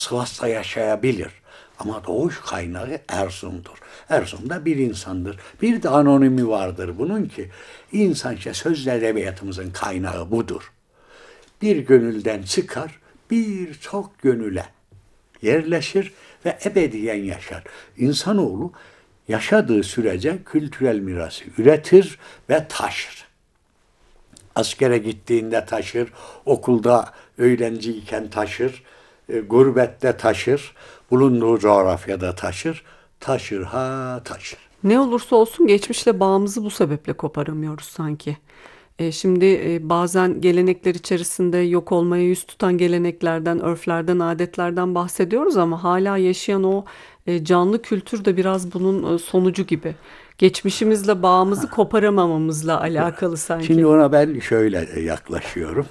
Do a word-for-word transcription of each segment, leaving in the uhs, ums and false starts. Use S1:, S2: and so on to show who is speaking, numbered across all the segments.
S1: Sivas'ta yaşayabilir. Ama doğuş kaynağı Erzurum'dur. Erzurum'da da bir insandır. Bir de anonimi vardır bunun ki insan işte sözlü edebiyatımızın kaynağı budur. Bir gönülden çıkar, birçok gönüle yerleşir ve ebediyen yaşar. İnsanoğlu yaşadığı sürece kültürel mirası üretir ve taşır. Askere gittiğinde taşır, okulda öğrenciyken taşır, e, gurbette taşır, bulunduğu coğrafyada taşır, taşır ha taşır.
S2: Ne olursa olsun geçmişle bağımızı bu sebeple koparamıyoruz sanki. E, şimdi e, bazen gelenekler içerisinde yok olmaya yüz tutan geleneklerden, örflerden, adetlerden bahsediyoruz ama hala yaşayan o e, canlı kültür de biraz bunun e, sonucu gibi. Geçmişimizle bağımızı koparamamamızla alakalı
S1: Şimdi
S2: sanki.
S1: ona ben şöyle yaklaşıyorum.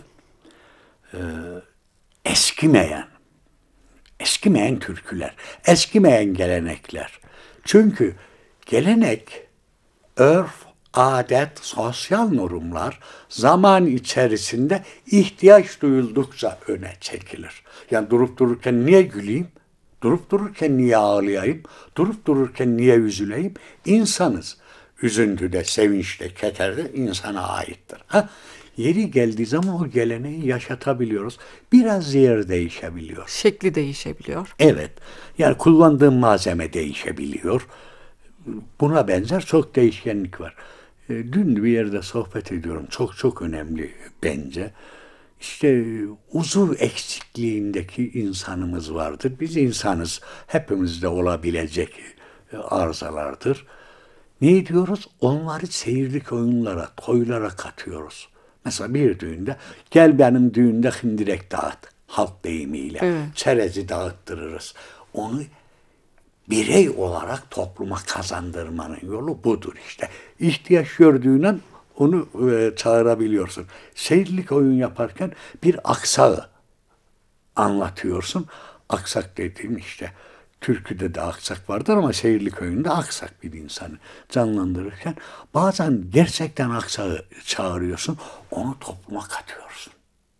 S1: Eskimeyen, eskimeyen türküler, eskimeyen gelenekler. Çünkü gelenek, örf, adet, sosyal normlar zaman içerisinde ihtiyaç duyuldukça öne çekilir. Yani durup dururken niye güleyim? Durup dururken niye ağlayayım? Durup dururken niye üzüleyim? İnsanız. Üzüntü de, sevinç de, keder de insana aittir. Ha? Yeri geldiği zaman o geleneği yaşatabiliyoruz. Biraz yer değişebiliyor.
S2: Şekli değişebiliyor.
S1: Evet, yani kullandığım malzeme değişebiliyor. Buna benzer çok değişkenlik var. E, Dün bir yerde sohbet ediyorum. Çok çok önemli bence. İşte uzuv eksikliğindeki insanımız vardır. Biz insanız. Hepimizde olabilecek e, arızalardır. Ne diyoruz? Onları seyirlik oyunlara, toylara katıyoruz. Mesela bir düğünde gel benim düğünde hindirek dağıt halk deyimiyle.
S2: Evet.
S1: Çerezi dağıttırırız. Onu birey olarak topluma kazandırmanın yolu budur işte. İhtiyaç gördüğün an onu e, çağırabiliyorsun. Seyirlik oyun yaparken bir aksağı anlatıyorsun. Aksak dediğim işte türküde de aksak vardır ama seyirlik oyunda aksak bir insanı canlandırırken bazen gerçekten aksağı çağırıyorsun. Onu topluma katıyorsun.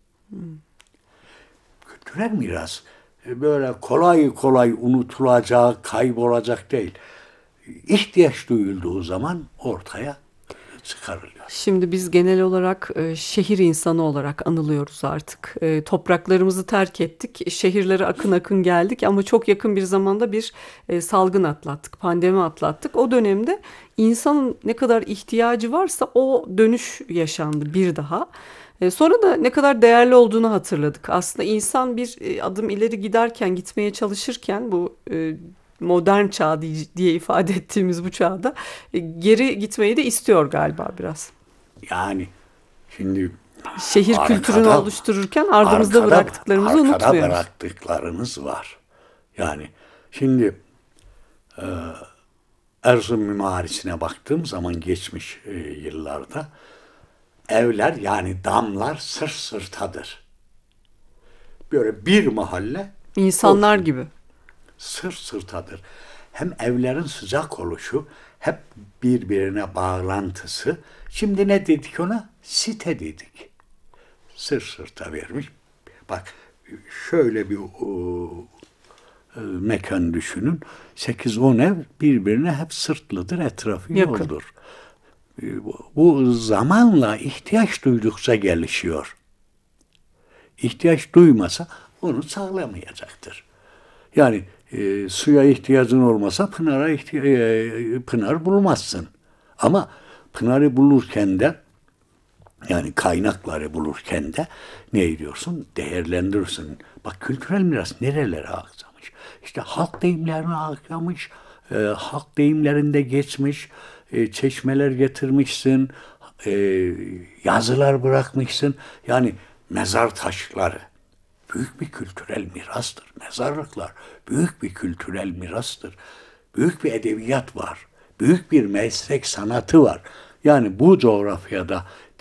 S1: Kültürel miras e, böyle kolay kolay unutulacak, kaybolacak değil. İhtiyaç duyulduğu zaman ortaya çıkarılıyor.
S2: Şimdi biz genel olarak e, şehir insanı olarak anılıyoruz artık. E, topraklarımızı terk ettik, şehirlere akın akın geldik ama çok yakın bir zamanda bir e, salgın atlattık, pandemi atlattık. O dönemde insanın ne kadar ihtiyacı varsa o dönüş yaşandı bir daha. E, sonra da ne kadar değerli olduğunu hatırladık. Aslında insan bir e, adım ileri giderken, gitmeye çalışırken bu e, modern çağ diye, diye ifade ettiğimiz bu çağda e, geri gitmeyi de istiyor galiba biraz.
S1: Yani şimdi
S2: Şehir kültürünü
S1: arkada
S2: oluştururken ardımızda
S1: arkada
S2: bıraktıklarımızı
S1: arkada
S2: unutmuyoruz.
S1: bıraktıklarınız var. Yani şimdi Erzurum mimarisine baktığım zaman geçmiş e, yıllarda evler yani damlar sırt sırtadır. Böyle bir mahalle
S2: İnsanlar
S1: olsun
S2: gibi.
S1: sırt sırtadır. Hem evlerin sıcak oluşu, hep birbirine bağlantısı. Şimdi ne dedik ona? Site dedik. Sırt sırta vermiş. Bak şöyle bir o, e, mekan düşünün. Sekiz on ev birbirine hep sırtlıdır, etrafı
S2: Yakın.
S1: yoldur. E, Bu bu zamanla ihtiyaç duydukça gelişiyor. İhtiyaç duymasa onu sağlamayacaktır. Yani e, suya ihtiyacın olmasa pınara ihti- e, pınar bulmazsın. Ama pınarı bulurken de yani kaynakları bulurken de ne ediyorsun? Değerlendirirsin. Bak kültürel miras nerelere aksamış? İşte halk deyimlerine aksamış, e, halk deyimlerinde geçmiş, e, çeşmeler getirmişsin, e, yazılar bırakmışsın. Yani mezar taşları büyük bir kültürel mirastır. Mezarlıklar büyük bir kültürel mirastır. Büyük bir edebiyat var. Büyük bir meslek sanatı var. Yani bu coğrafyada